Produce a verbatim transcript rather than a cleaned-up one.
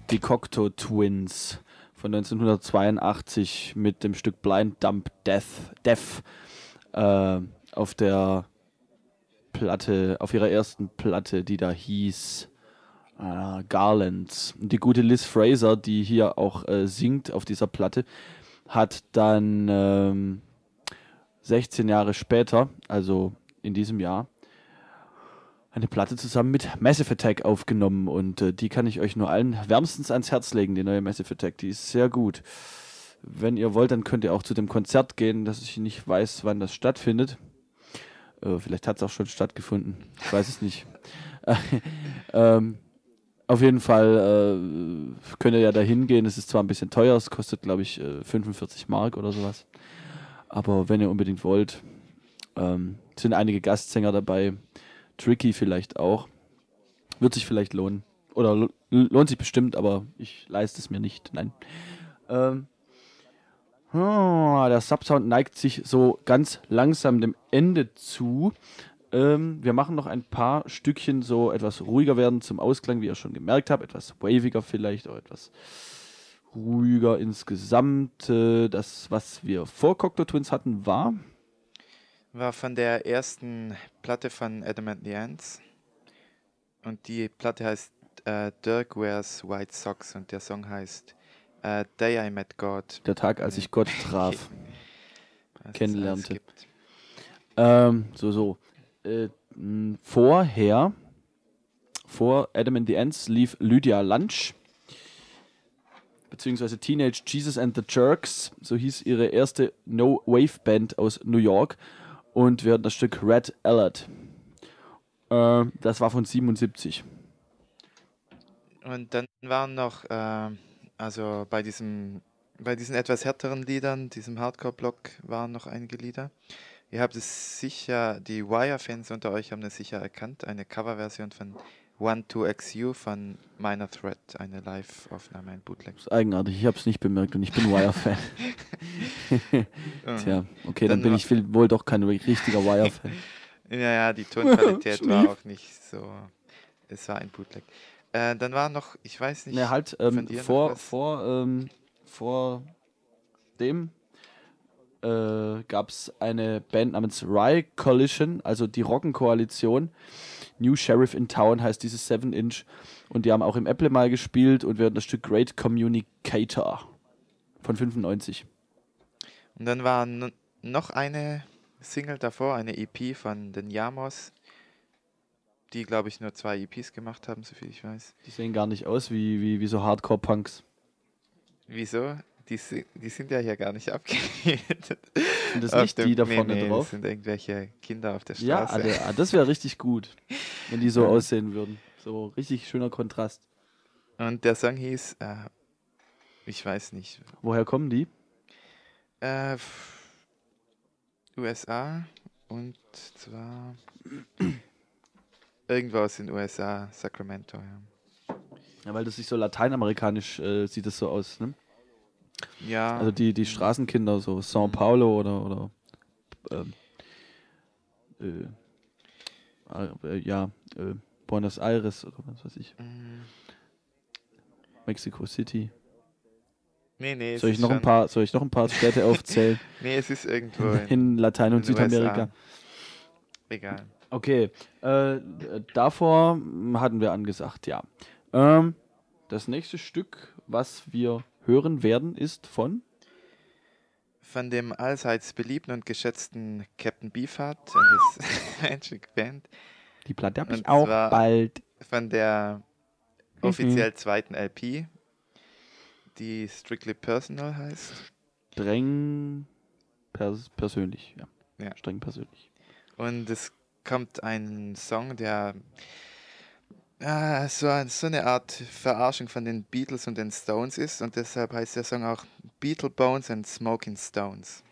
die Cocteau Twins von neunzehnhundertzweiundachtzig mit dem Stück Blind Dumb Death, Death äh, auf der Platte, auf ihrer ersten Platte, die da hieß äh, Garlands. Und die gute Liz Fraser, die hier auch äh, singt auf dieser Platte, hat dann ähm, sechzehn Jahre später, also in diesem Jahr, eine Platte zusammen mit Massive Attack aufgenommen und äh, die kann ich euch nur allen wärmstens ans Herz legen, die neue Massive Attack, die ist sehr gut. Wenn ihr wollt, dann könnt ihr auch zu dem Konzert gehen, dass ich nicht weiß, wann das stattfindet. Äh, vielleicht hat es auch schon stattgefunden, ich weiß es nicht. ähm, auf jeden Fall äh, könnt ihr ja da hingehen, es ist zwar ein bisschen teuer, es kostet glaube ich äh, fünfundvierzig Mark oder sowas, aber wenn ihr unbedingt wollt, ähm, sind einige Gastsänger dabei, Tricky vielleicht auch. Wird sich vielleicht lohnen. Oder lo- lohnt sich bestimmt, aber ich leiste es mir nicht. Nein. Ähm. Oh, der Subsound neigt sich so ganz langsam dem Ende zu. Ähm, wir machen noch ein paar Stückchen so etwas ruhiger werden zum Ausklang, wie ihr schon gemerkt habt. Etwas waviger vielleicht, oder etwas ruhiger insgesamt. Äh, das, was wir vor Cocteau Twins hatten, war... War von der ersten Platte von Adam and the Ants. Und die Platte heißt äh, Dirk Wears White Socks und der Song heißt äh, Day I Met God. Der Tag, als ich Gott traf, Was es kennenlernte. alles gibt. Ähm, so, so. Äh, mh, vorher, vor Adam and the Ants, lief Lydia Lunch, beziehungsweise Teenage Jesus and the Jerks, so hieß ihre erste No-Wave-Band aus New York. Und wir hatten das Stück Red Alert. Äh, das war von siebenundsiebzig. Und dann waren noch, äh, also bei diesem, bei diesen etwas härteren Liedern, diesem Hardcore-Block, waren noch einige Lieder. Ihr habt es sicher, die Wire-Fans unter euch haben es sicher erkannt, eine Coverversion von One two X U von Minor Threat, eine Live-Aufnahme, ein Bootleg. Das ist eigenartig, ich habe es nicht bemerkt und ich bin Wire-Fan. Tja, okay, dann, Dann bin wa- ich viel, wohl doch kein richtiger Wire-Fan. Ja, ja, die Tonqualität Schlief. war auch nicht so, es war ein Bootleg. Äh, dann war noch, ich weiß nicht, Ne, halt, von ähm, dir noch vor, was? vor, ähm, vor dem äh, gab es eine Band namens Rye Coalition, also die Rockenkoalition. New Sheriff in Town heißt dieses seven Inch. Und die haben auch im Apple mal gespielt und wir hatten das Stück Great Communicator von fünfundneunzig. Und dann war n- noch eine Single davor, eine E P von den Yamos, die, glaube ich, nur zwei E Ps gemacht haben, soviel ich weiß. Die sehen gar nicht aus wie, wie, wie so Hardcore-Punks. Wieso? Die, si- die sind ja hier gar nicht abgebildet. Sind das Auf nicht dem- die da nee, vorne nee, drauf? das sind irgendwelche Kinder auf der Ja, Straße. ah, das wäre richtig gut, wenn die so Ja. aussehen würden. So richtig schöner Kontrast. Und der Song hieß, äh, ich weiß nicht, Woher kommen die? äh, f- U S A und zwar irgendwo aus den U S A, Sacramento, ja. Ja, weil das sich so lateinamerikanisch äh, sieht es so aus, ne? Ja, Also die, die Straßenkinder, so São Paulo oder, oder ähm, äh, äh, ja, äh, Buenos Aires oder was weiß ich, mm, Mexico City. nee, nee, es Soll ich ist noch ein schon, paar, soll ich noch ein paar Städte aufzählen nee, es ist irgendwo in, in Latein- und in den Südamerika? U S A. Egal. Okay, äh, davor hm, hatten wir angesagt, ja. Ähm, das nächste Stück, was wir hören werden, ist von Von dem allseits beliebten und geschätzten Captain Beefheart und das Magic Band. die Platte habe ich Und auch zwar bald. von der offiziell zweiten L P, die Strictly Personal heißt. Streng pers persönlich, ja. Ja. Streng persönlich. Und es kommt ein Song, der ah, so, ein- so eine Art Verarschung von den Beatles und den Stones ist. Und deshalb heißt der Song auch Beatle Bones and Smoking Stones.